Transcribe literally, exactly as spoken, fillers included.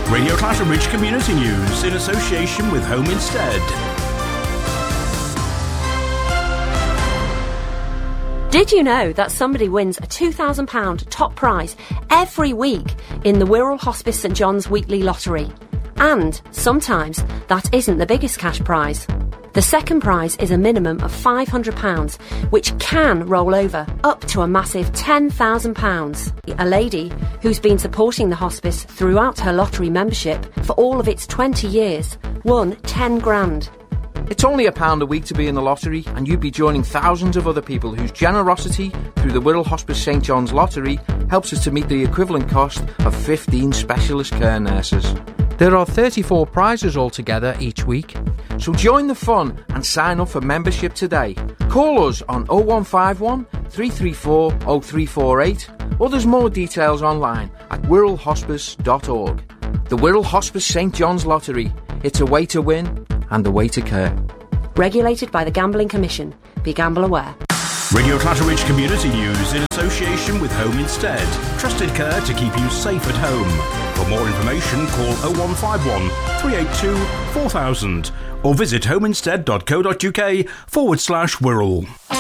Radio Clatterbridge Community News in association with Home Instead. Did you know that somebody wins a two thousand pounds top prize every week in the Wirral Hospice St John's Weekly Lottery? And sometimes that isn't the biggest cash prize. The second prize is a minimum of five hundred pounds, which can roll over up to a massive ten thousand pounds. A lady who's been supporting the hospice throughout her lottery membership for all of its twenty years won ten grand. It's only a pound a week to be in the lottery, and you'd be joining thousands of other people whose generosity through the Wirral Hospice St John's Lottery helps us to meet the equivalent cost of fifteen specialist care nurses. There are thirty-four prizes altogether each week, so join the fun and sign up for membership today. Call us on oh one five one, three three four, oh three four eight, or there's more details online at wirral hospice dot org. The Wirral Hospice St John's Lottery. It's a way to win and a way to care. Regulated by the Gambling Commission. Be gamble aware. Radio Clatterbridge Community News in association with Home Instead. Trusted care to keep you safe at home. For more information, call oh one five one, three eight two, four thousand or visit homeinstead dot co dot uk forward slash Wirral.